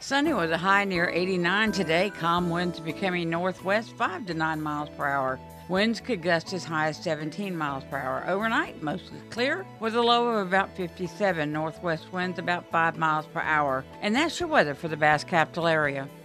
Sunny with a high near 89 today. Calm winds becoming northwest 5 to 9 miles per hour. Winds could gust as high as 17 miles per hour. Overnight, mostly clear with a low of about 57. Northwest winds about 5 miles per hour. And that's your weather for the Bass Capital area.